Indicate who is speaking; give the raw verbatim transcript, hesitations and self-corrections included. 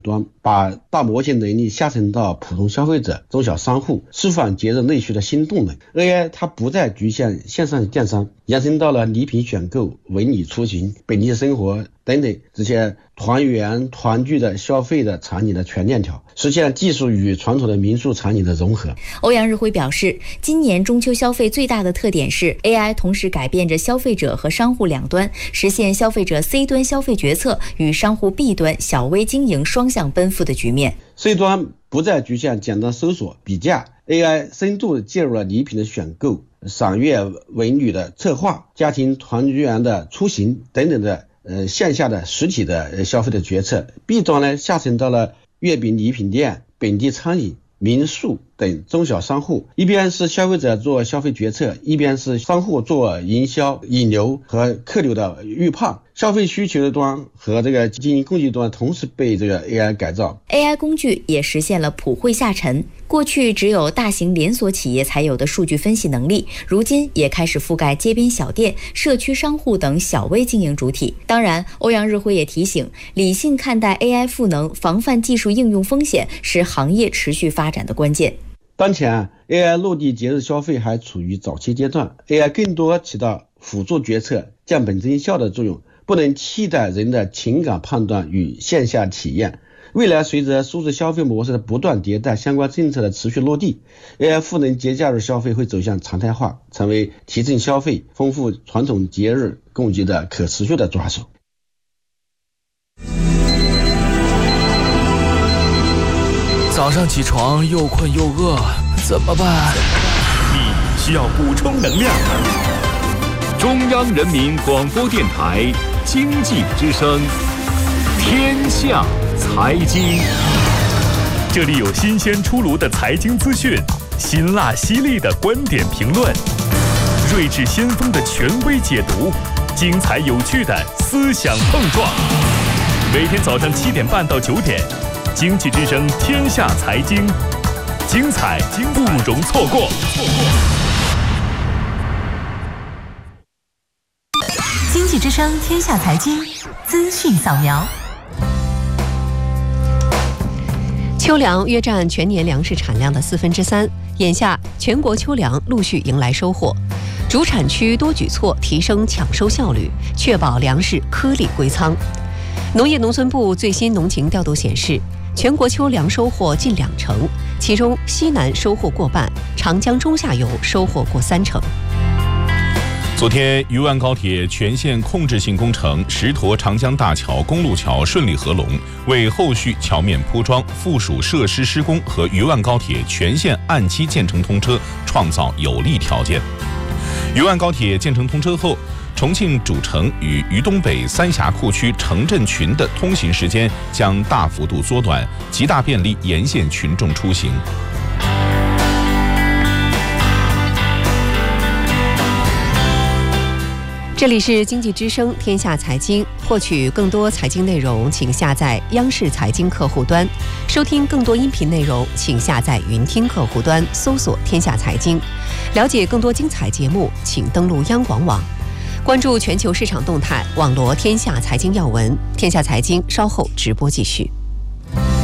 Speaker 1: 端，把大模型能力下沉到普通消费者、中小商户，释放节日内需的新动能。 A I 它不再局限线上电商，延伸到了礼品选购、文旅出行、本地生活等等这些团圆团聚的消费的场景的全链条，实现技术与传统的民宿场景的融合。
Speaker 2: 欧阳日辉表示，今年中秋消费最大的特点是 A I 同时改变着消费者和商户两端，实现消费者 C 端消费决策与商户 B 端小微经营双向奔赴的局面。
Speaker 1: C 端不再局限简单搜索比价， A I 深度介入了礼品的选购、赏月文旅的策划、家庭团圆的出行等等的呃线下的实体的消费的决策。 B 端呢下沉到了月饼礼品店、本地餐饮、民宿等中小商户，一边是消费者做消费决策，一边是商户做营销、引流和客流的预判。消费需求端和这个经营工具端同时被这个 A I 改造。
Speaker 2: A I 工具也实现了普惠下沉，过去只有大型连锁企业才有的数据分析能力，如今也开始覆盖街边小店、社区商户等小微经营主体。当然，欧阳日辉也提醒，理性看待 A I 赋能，防范技术应用风险，是行业持续发展的关键。
Speaker 1: 当前 A I 落地节日消费还处于早期阶段， A I 更多起到辅助决策、降本增效的作用，不能替代人的情感判断与线下体验。未来随着数字消费模式的不断迭代，相关政策的持续落地， A I 赋能节假日消费会走向常态化，成为提振消费、丰富传统节日供给的可持续的抓手。
Speaker 3: 早上起床又困又饿，怎么办？
Speaker 4: 你需要补充能量。中央人民广播电台经济之声，天下财经，这里有新鲜出炉的财经资讯，辛辣犀利的观点评论，睿智先锋的权威解读，精彩有趣的思想碰撞。每天早上七点半到九点，经济之声天下财经，精彩不容错过。
Speaker 5: 经济之声天下财经资讯扫描。秋粮约占全年粮食产量的四分之三，眼下全国秋粮陆续迎来收获，主产区多举措提升抢收效率，确保粮食颗粒归仓。农业农村部最新农情调度显示，全国秋粮收获近两成，其中西南收获过半，长江中下游收获过三成。
Speaker 6: 昨天，渝万高铁全线控制性工程石沱长江大桥公路桥顺利合龙，为后续桥面铺装、附属设施施工和渝万高铁全线按期建成通车创造有利条件。渝万高铁建成通车后，重庆主城与渝东北三峡库区城镇群的通行时间将大幅度缩短，极大便利沿线群众出行。
Speaker 5: 这里是经济之声天下财经，获取更多财经内容，请下载央视财经客户端；收听更多音频内容，请下载云听客户端，搜索天下财经。了解更多精彩节目，请登录央广网。关注全球市场动态，网罗天下财经要闻。天下财经稍后直播继续。